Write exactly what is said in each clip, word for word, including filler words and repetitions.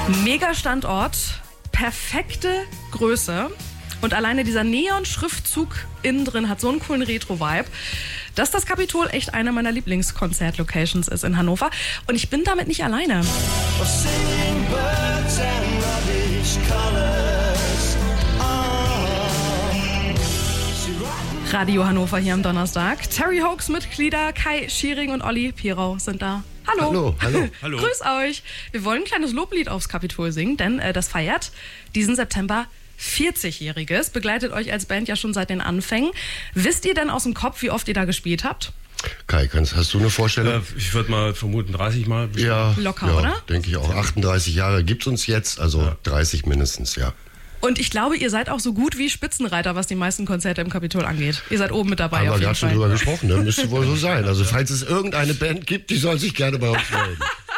Mega Standort, perfekte Größe und alleine dieser Neon-Schriftzug innen drin hat so einen coolen Retro-Vibe, dass das Kapitol echt eine meiner Lieblingskonzert-Locations ist in Hannover. Und ich bin damit nicht alleine. Radio Hannover hier am Donnerstag. Terry Hoax Mitglieder Kai Schiering und Olli Pierau sind da. Hallo. Hallo, hallo. Hallo. Grüß euch. Wir wollen ein kleines Loblied aufs Kapitol singen, denn äh, das feiert diesen September vierzigjähriges. Begleitet euch als Band ja schon seit den Anfängen. Wisst ihr denn aus dem Kopf, wie oft ihr da gespielt habt? Kai, kannst, hast du eine Vorstellung? Äh, ich würde mal vermuten dreißig Mal. Ja, locker, ja, oder? Denke ich auch. achtunddreißig Jahre gibt's uns jetzt, also ja. dreißig mindestens, ja. Und ich glaube, ihr seid auch so gut wie Spitzenreiter, was die meisten Konzerte im Kapitol angeht. Ihr seid oben mit dabei. Haben auf wir jeden gerade schon Fall. drüber gesprochen, ne? Müsste wohl so sein. Also falls es irgendeine Band gibt, die soll sich gerne bei uns melden.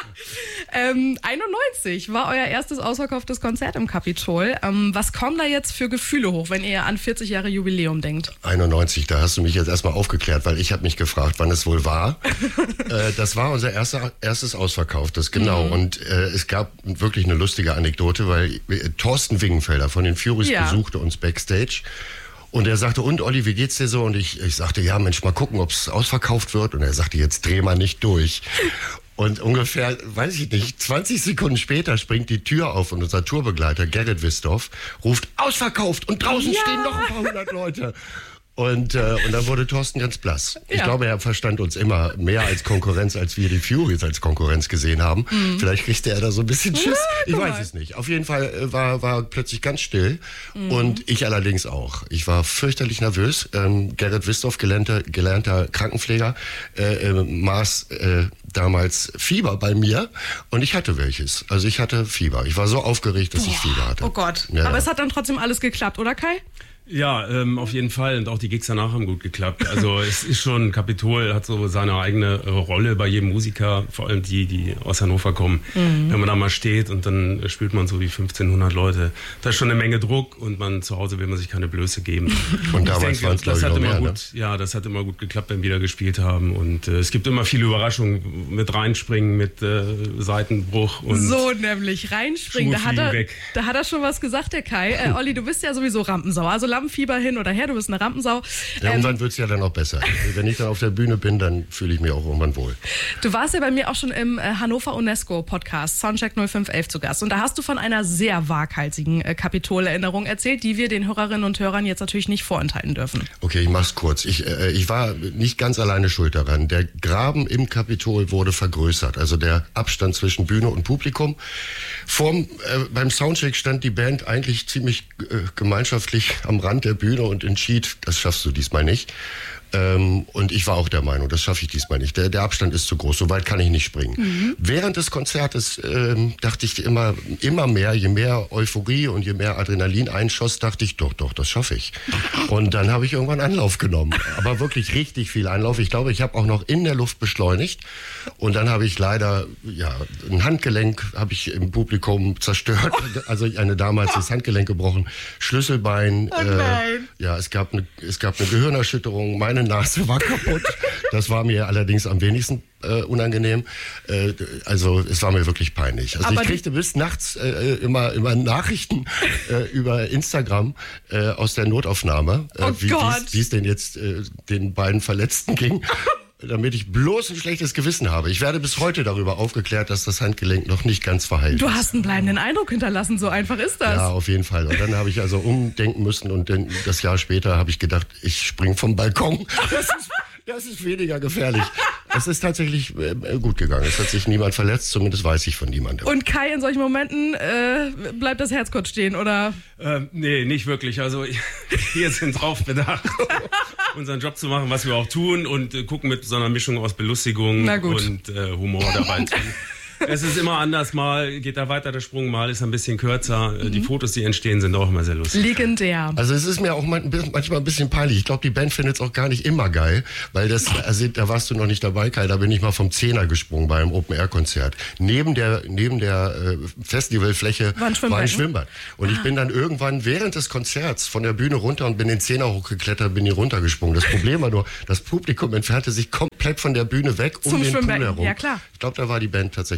ähm, einundneunzig war euer erstes ausverkauftes Konzert im Kapitol. Ähm, was kommen da jetzt für Gefühle hoch, wenn ihr an vierzig Jahre Jubiläum denkt? einundneunzig, da hast du mich jetzt erstmal aufgeklärt, weil ich habe mich gefragt, wann es wohl war. äh, das war unser erster, erstes ausverkauftes, genau. Mhm. Und äh, es gab wirklich eine lustige Anekdote, weil äh, Thorsten Wingenfelder von den Furies ja. besuchte uns Backstage. Und er sagte, und Olli, wie geht's dir so? Und ich, ich sagte, ja Mensch, mal gucken, ob es ausverkauft wird. Und er sagte, jetzt dreh mal nicht durch. Und ungefähr, weiß ich nicht, zwanzig Sekunden später springt die Tür auf und unser Tourbegleiter Gerrit Wisdorf ruft, ausverkauft und draußen ja. stehen noch ein paar hundert Leute. Und, äh, und dann wurde Thorsten ganz blass. Ich ja. glaube, er verstand uns immer mehr als Konkurrenz, als wir die Furies als Konkurrenz gesehen haben. Mhm. Vielleicht kriegte er da so ein bisschen Schiss. Ja, ich weiß mal. es nicht. Auf jeden Fall äh, war, war plötzlich ganz still. Mhm. Und ich allerdings auch. Ich war fürchterlich nervös. Ähm, Gerrit Wisdorf, gelernter, gelernter Krankenpfleger, äh, äh, maß äh, damals Fieber bei mir. Und ich hatte welches. Also ich hatte Fieber. Ich war so aufgeregt, dass Boah. ich Fieber hatte. Oh Gott. Ja, Aber ja. es hat dann trotzdem alles geklappt, oder Kai? Ja, ähm, auf jeden Fall. Und auch die Gigs danach haben gut geklappt. Also es ist schon, Kapitol hat so seine eigene äh, Rolle bei jedem Musiker, vor allem die, die aus Hannover kommen. Mhm. Wenn man da mal steht und dann äh, spielt man so wie fünfzehnhundert Leute. Da ist schon eine Menge Druck und man zu Hause will man sich keine Blöße geben. Und damals denke, das hat noch immer mehr, gut, ne? ja, das hat immer gut geklappt, wenn wir da gespielt haben. Und äh, es gibt immer viele Überraschungen mit Reinspringen, mit äh, Seitenbruch und so nämlich reinspringen. Da hat er, da hat er schon was gesagt, der Kai. Äh, Olli, du bist ja sowieso Rampensau. Also Lampenfieber hin oder her, du bist eine Rampensau. Ja, irgendwann ähm, wird es ja dann auch besser. Wenn ich dann auf der Bühne bin, dann fühle ich mich auch irgendwann wohl. Du warst ja bei mir auch schon im äh, Hannover UNESCO Podcast Soundcheck null fünf elf zu Gast. Und da hast du von einer sehr waghalsigen äh, Kapitol-Erinnerung erzählt, die wir den Hörerinnen und Hörern jetzt natürlich nicht vorenthalten dürfen. Okay, ich mach's kurz. Ich, äh, ich war nicht ganz alleine schuld daran. Der Graben im Kapitol wurde vergrößert. Also der Abstand zwischen Bühne und Publikum. Vorm, äh, beim Soundcheck stand die Band eigentlich ziemlich äh, gemeinschaftlich am Rand der Bühne und entschied, das schaffst du diesmal nicht. Ähm, und ich war auch der Meinung, das schaffe ich diesmal nicht. Der, der Abstand ist zu groß, so weit kann ich nicht springen. Mhm. Während des Konzertes ähm, dachte ich immer, immer mehr, je mehr Euphorie und je mehr Adrenalin einschoss, dachte ich, doch, doch, das schaffe ich. Und dann habe ich irgendwann Anlauf genommen. Aber wirklich richtig viel Anlauf. Ich glaube, ich habe auch noch in der Luft beschleunigt. Und dann habe ich leider, ja, ein Handgelenk habe ich im Publikum zerstört. Also eine damals das Handgelenk gebrochen. Schlüsselbein. Oh nein. Äh, ja, es gab eine, es gab eine Gehirnerschütterung. Meine Nase war kaputt. Das war mir allerdings am wenigsten äh, unangenehm. Äh, also es war mir wirklich peinlich. Also Aber ich kriegte bis nachts äh, immer, immer Nachrichten äh, über Instagram äh, aus der Notaufnahme, äh, oh wie Gott. wie es denn jetzt äh, den beiden Verletzten ging. Damit ich bloß ein schlechtes Gewissen habe. Ich werde bis heute darüber aufgeklärt, dass das Handgelenk noch nicht ganz verheilt ist. Du hast einen bleibenden Eindruck hinterlassen, so einfach ist das. Ja, auf jeden Fall. Und dann habe ich also umdenken müssen und dann, das Jahr später habe ich gedacht, ich spring vom Balkon. Das ist, das ist weniger gefährlich. Es ist tatsächlich äh, gut gegangen. Es hat sich niemand verletzt, zumindest weiß ich von niemandem. Und Kai, in solchen Momenten äh, bleibt das Herz kurz stehen, oder? Ähm, nee, nicht wirklich. Also wir sind drauf bedacht, unseren Job zu machen, was wir auch tun und äh, gucken mit so einer Mischung aus Belustigung und äh, Humor dabei zu. Es ist immer anders, mal geht da weiter der Sprung, mal ist er ein bisschen kürzer. Mhm. Die Fotos, die entstehen, sind auch immer sehr lustig. Legendär. Also es ist mir auch manchmal ein bisschen peinlich. Ich glaube, die Band findet es auch gar nicht immer geil, weil das, also da warst du noch nicht dabei, Kai, da bin ich mal vom Zehner gesprungen bei einem Open-Air-Konzert. Neben der, neben der äh, Festivalfläche war ein Schwimmbad. War ein Schwimmbad. Und ah. ich bin dann irgendwann während des Konzerts von der Bühne runter und bin den Zehner hochgeklettert, bin hier runtergesprungen. Das Problem war nur, das Publikum entfernte sich komplett von der Bühne weg um Zum den Pool Schwimmbecken. herum. Ja, klar. Ich glaube, da war die Band tatsächlich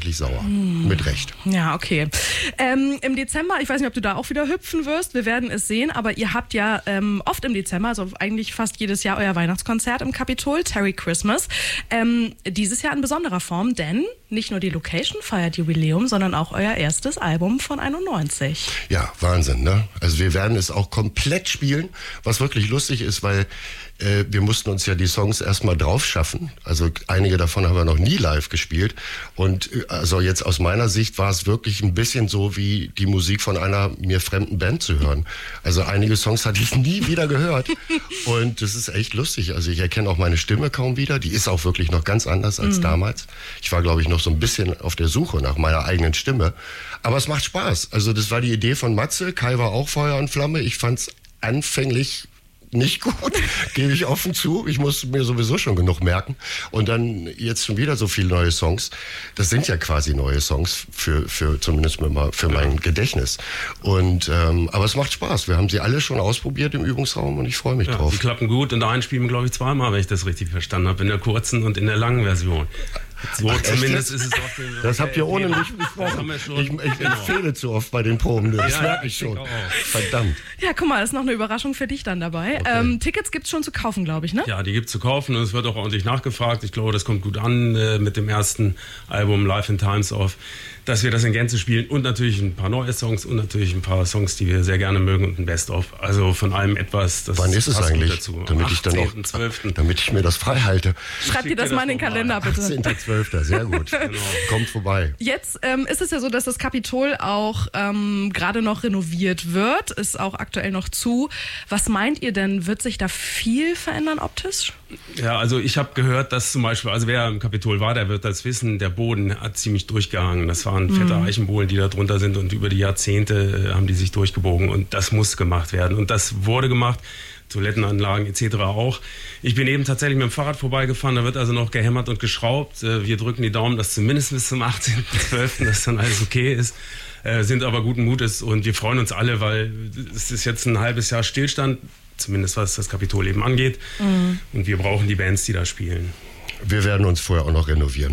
reichlich sauer. Mm. Mit Recht. Ja, okay. Ähm, im Dezember, ich weiß nicht, ob du da auch wieder hüpfen wirst, wir werden es sehen, aber ihr habt ja ähm, oft im Dezember, also eigentlich fast jedes Jahr euer Weihnachtskonzert im Capitol, Terry Christmas. Ähm, dieses Jahr in besonderer Form, denn nicht nur die Location feiert Jubiläum, sondern auch euer erstes Album von einundneunzig. Ja, Wahnsinn, ne? Also wir werden es auch komplett spielen, was wirklich lustig ist, weil äh, wir mussten uns ja die Songs erstmal drauf schaffen. Also einige davon haben wir noch nie live gespielt. Und äh, also jetzt aus meiner Sicht war es wirklich ein bisschen so, wie die Musik von einer mir fremden Band zu hören. Also einige Songs hatte ich nie wieder gehört. Und das ist echt lustig. Also ich erkenne auch meine Stimme kaum wieder. Die ist auch wirklich noch ganz anders als mhm. damals. Ich war, glaube ich, noch so ein bisschen auf der Suche nach meiner eigenen Stimme. Aber es macht Spaß. Also das war die Idee von Matze. Kai war auch Feuer und Flamme. Ich fand es anfänglich nicht gut, gebe ich offen zu. Ich musste mir sowieso schon genug merken. Und dann jetzt schon wieder so viele neue Songs. Das sind ja quasi neue Songs, für, für zumindest mal für mein Gedächtnis. Und, ähm, aber es macht Spaß. Wir haben sie alle schon ausprobiert im Übungsraum und ich freue mich ja, drauf. Die klappen gut und da einspielen wir, glaube ich, zweimal, wenn ich das richtig verstanden habe. In der kurzen und in der langen Version. So Ach, zumindest ist es auf dem. Das habt ihr ohne mich besprochen. Ich, ich empfehle zu oft bei den Proben. Das ja, merke ich schon. Verdammt. Ja, guck mal, ist noch eine Überraschung für dich dann dabei. Okay. Ähm, Tickets gibt's schon zu kaufen, glaube ich, ne? Ja, die gibt's zu kaufen und es wird auch ordentlich nachgefragt. Ich glaube, das kommt gut an äh, mit dem ersten Album Live in Times of, dass wir das in Gänze spielen und natürlich ein paar neue Songs und natürlich ein paar Songs, die wir sehr gerne mögen und ein Best-of. Also von allem etwas. Das Wann ist es eigentlich? Dazu. Damit ich dann auch, zwölften damit ich mir das frei halte. Schreibt ihr das, das mal in den Kalender, bitte. achtzehnten zwölften Sehr gut. Genau. Kommt vorbei. Jetzt ähm, ist es ja so, dass das Kapitol auch ähm, gerade noch renoviert wird, ist auch aktuell noch zu. Was meint ihr denn, wird sich da viel verändern optisch? Ja, also ich habe gehört, dass zum Beispiel, also wer im Kapitol war, der wird das wissen, der Boden hat ziemlich durchgehangen. Das waren fette mhm. Eichenbohlen, die da drunter sind und über die Jahrzehnte äh, haben die sich durchgebogen und das muss gemacht werden. Und das wurde gemacht. Toilettenanlagen et cetera auch. Ich bin eben tatsächlich mit dem Fahrrad vorbeigefahren, da wird also noch gehämmert und geschraubt. Wir drücken die Daumen, dass zumindest bis zum achtzehnten zwölften das dann alles okay ist, sind aber guten Mutes und wir freuen uns alle, weil es ist jetzt ein halbes Jahr Stillstand, zumindest was das Kapitol eben angeht. Mhm. Und wir brauchen die Bands, die da spielen. Wir werden uns vorher auch noch renovieren.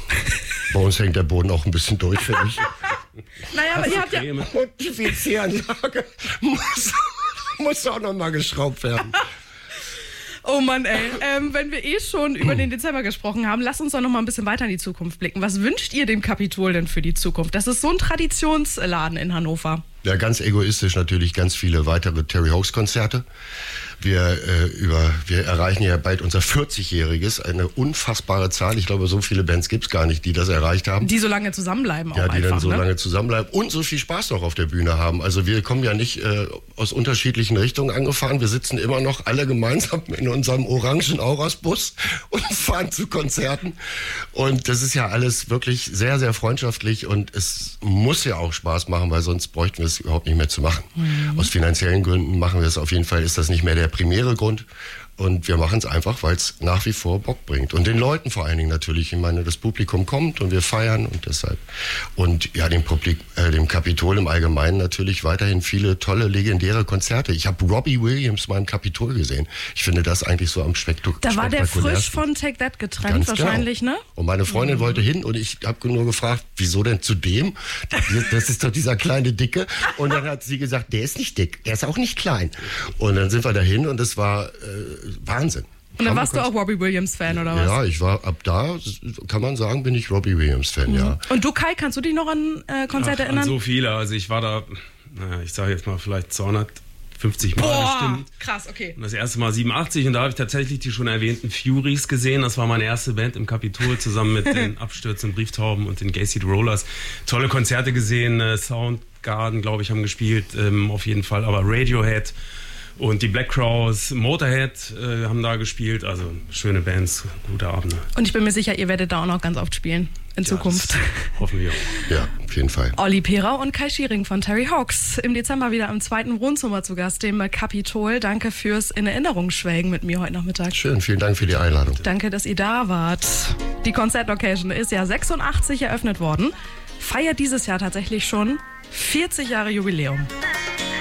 Bei uns hängt der Boden auch ein bisschen durch, finde ich. Naja, aber ihr habt ja... Und die W C-Anlage muss... Muss auch noch mal geschraubt werden. Oh Mann, ey. Ähm, wenn wir eh schon über den Dezember gesprochen haben, lass uns doch noch mal ein bisschen weiter in die Zukunft blicken. Was wünscht ihr dem Kapitol denn für die Zukunft? Das ist so ein Traditionsladen in Hannover. Ja, ganz egoistisch natürlich ganz viele weitere Terry Hawks Konzerte. Wir, äh, über, wir erreichen ja bald unser vierzigjähriges, eine unfassbare Zahl. Ich glaube, so viele Bands gibt's gar nicht, die das erreicht haben. Die so lange zusammenbleiben auch Ja, die einfach, dann so ne? lange zusammenbleiben und so viel Spaß noch auf der Bühne haben. Also wir kommen ja nicht äh, aus unterschiedlichen Richtungen angefahren. Wir sitzen immer noch alle gemeinsam in unserem orangen Auras-Bus und fahren zu Konzerten. Und das ist ja alles wirklich sehr, sehr freundschaftlich und es muss ja auch Spaß machen, weil sonst bräuchten wir es überhaupt nicht mehr zu machen. Mhm. Aus finanziellen Gründen machen wir es auf jeden Fall, ist das nicht mehr der primäre Grund. Und wir machen es einfach, weil es nach wie vor Bock bringt. Und den Leuten vor allen Dingen natürlich. Ich meine, das Publikum kommt und wir feiern und deshalb. Und ja, dem, Publik, äh, dem Kapitol im Allgemeinen natürlich weiterhin viele tolle, legendäre Konzerte. Ich habe Robbie Williams mal im Kapitol gesehen. Ich finde das eigentlich so am spektakulärsten. Da war der frisch von Take That getrennt Ganz wahrscheinlich, genau. Ne? Und meine Freundin mhm. wollte hin und ich habe nur gefragt, wieso denn zu dem? Das ist doch dieser kleine Dicke. Und dann hat sie gesagt, der ist nicht dick, der ist auch nicht klein. Und dann sind wir dahin und es war... Äh, Wahnsinn. Und dann warst du auch Robbie Williams-Fan, oder was? Ja, ich war ab da, kann man sagen, bin ich Robbie Williams-Fan, mhm. ja. Und du, Kai, kannst du dich noch an äh, Konzerte Ach, erinnern? An so viele. Also ich war da, naja, ich sage jetzt mal vielleicht zweihundertfünfzig Mal Boah, bestimmt. Krass, okay. Und das erste Mal siebenundachtzig und da habe ich tatsächlich die schon erwähnten Furies gesehen. Das war meine erste Band im Kapitol zusammen mit den Abstürzen, Brieftauben und den Gay-Seed Rollers. Tolle Konzerte gesehen, äh, Soundgarden, glaube ich, haben gespielt, ähm, auf jeden Fall, aber Radiohead. Und die Black Crowes, Motorhead äh, haben da gespielt. Also schöne Bands, gute Abende. Und ich bin mir sicher, ihr werdet da auch noch ganz oft spielen in ja, Zukunft. Hoffen wir auch. Ja, auf jeden Fall. Olli Perau und Kai Schiering von Terry Hawks. Im Dezember wieder am zweiten Wohnzimmer zu Gast, dem Kapitol. Danke fürs in Erinnerung schwelgen mit mir heute Nachmittag. Schön, vielen Dank für die Einladung. Danke, dass ihr da wart. Die Konzertlocation ist ja sechsundachtzig eröffnet worden. Feiert dieses Jahr tatsächlich schon vierzig Jahre Jubiläum.